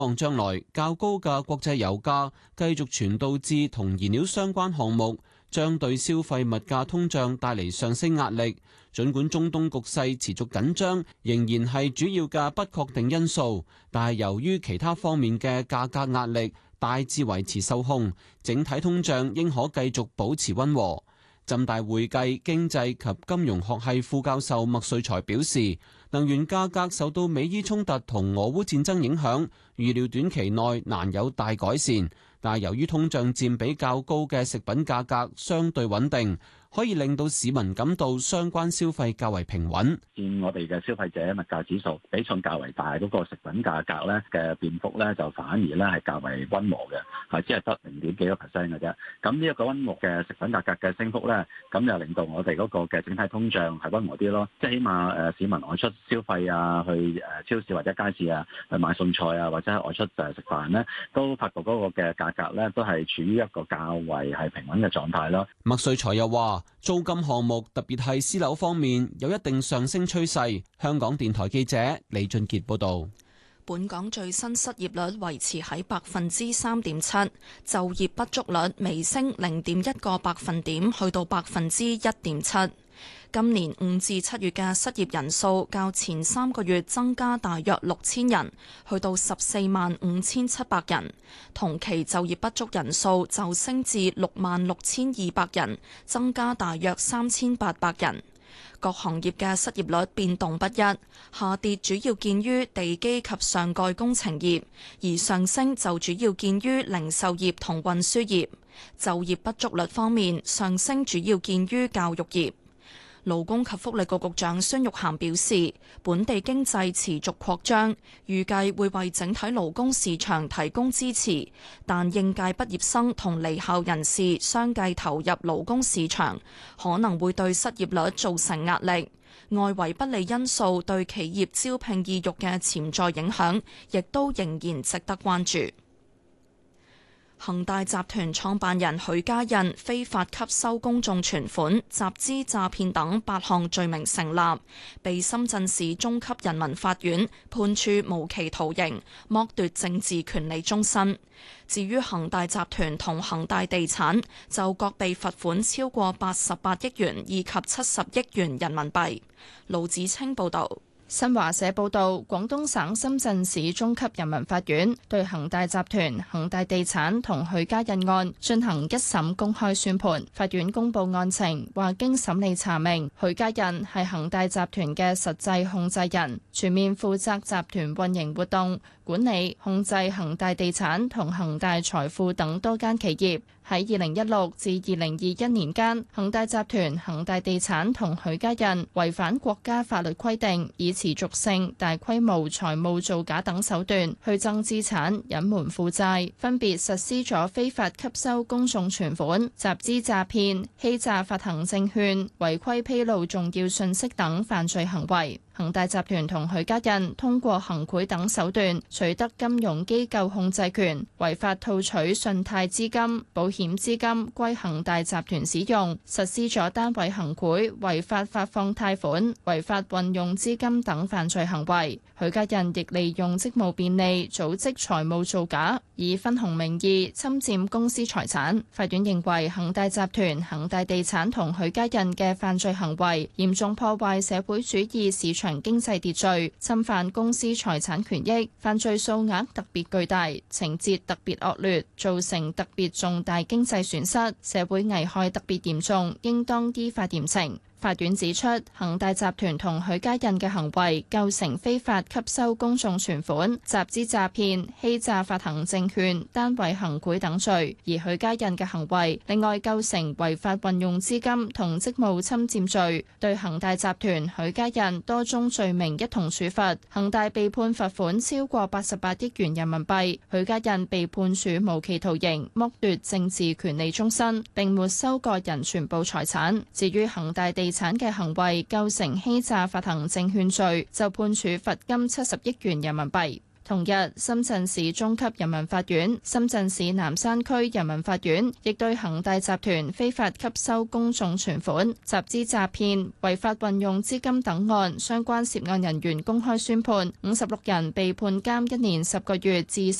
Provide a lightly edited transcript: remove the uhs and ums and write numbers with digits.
望將來較高嘅國際油價繼續傳導至同燃料相關項目，將對消費物價通脹帶嚟上升壓力。儘管中東局勢持續緊張，仍然係主要嘅不確定因素，但係由於其他方面嘅價格壓力大致維持受控，整體通脹應可繼續保持溫和。浸大會計、經濟及金融學系副教授麥瑞才表示，能源價格受到美伊衝突同俄烏戰爭影響，預料短期內難有大改善。但係由於通脹佔比較高嘅食品價格相對穩定，可以令到市民感到相關消費較為平穩。 佔我哋嘅消費者物價指數比重較為大嗰個食品價格咧嘅變幅咧，就反而咧係較為溫和嘅，係只係得0.幾個 percent 嘅啫。咁呢一個溫和嘅食品價格嘅升幅咧，咁就令到我哋嗰個嘅整體通脹係溫和啲咯。即係起碼市民外出消費啊，去超市或者街市啊，去買餸菜啊，或者係外出食飯咧，都發覺嗰個嘅價格咧都係處於一個較為係平穩嘅狀態咯。 麥瑞才又話，租金項目特別係私樓方面有一定上升趨勢。香港電台記者李俊傑報導。 本港最新失業率維持喺3.7%，就業不足率微升0.1個百分點，去到1.7%。今年5至7月嘅失業人數較前3個月增加大約6000人，去到145700人。同期就業不足人數就升至66200人，增加大約3800人。各行業嘅失業率變動不一，下跌主要見於地基及上蓋工程業，而上升就主要見於零售業同運輸業。就業不足率方面，上升主要見於教育業。勞工及福利局局長孫玉菡表示，本地經濟持續擴張，預計會為整體勞工市場提供支持，但應屆畢業生同離校人士相繼投入勞工市場，可能會對失業率造成壓力。外圍不利因素對企業招聘意欲嘅潛在影響，亦都仍然值得關注。恒大集團創辦人許家印非法吸收公眾存款、集資詐騙等8項罪名成立，被深圳市中級人民法院判處無期徒刑，剝奪政治權利終身。至於恒大集團同恒大地產，就各被罰款超過88億元以及70億元人民幣。盧子清報導。 新華社報道，廣東省深圳市中級人民法院對恒大集團、恒大地產同許家印案進行一審公開宣判。法院公布案情，話經審理查明，許家印係恒大集團嘅實際控制人，全面負責集團運營活動、管理、控制恒大地產同恒大財富等多間企業。喺2016至2021年間，恒大集團、恒大地產同許家印違反國家法律規定，以持續性、大規模財務造假等手段虛增資產、隱瞞負債，分別實施咗非法吸收公眾存款、集資詐騙、欺詐發行證券、違規披露重要信息等犯罪行為。恒大集團同許家印通過行賄等手段取得金融機構控制權，違法套取信貸資金、保險資金歸恒大集團使用，實施咗單位行賄、違法發放貸款、違法運用資金等犯罪行為。許家印亦利用職務便利組織財務造假，以分紅名義侵佔公司財產。法院認為恒大集團、恒大地產同許家印嘅犯罪行為嚴重破壞社會主義市場經濟秩序，侵犯公司財產權益，犯罪數額特別巨大，情節特別惡劣，造成特別重大經濟損失，社會危害特別嚴重，應當依法嚴懲。法院指出，恒大集團同許家印嘅行為構成非法吸收公眾存款、集資詐騙、欺詐發行證券、單位行賄等罪；而許家印嘅行為另外構成違法運用資金同職務侵佔罪，對恒大集團、許家印多宗罪名一同處罰。恒大被判罰款超過88億元人民幣，許家印被判處無期徒刑，剝奪政治權利終身，並沒收個人全部財產。至於恒大地產嘅行為構成欺詐發行證券罪，就判處罰金70億元人民幣。 同日，深圳市中級人民法院、深圳市南山區人民法院亦對恒大集團非法吸收公眾存款、集資詐騙、違法運用資金等案相關涉案人員公開宣判，56人被判監1年10個月至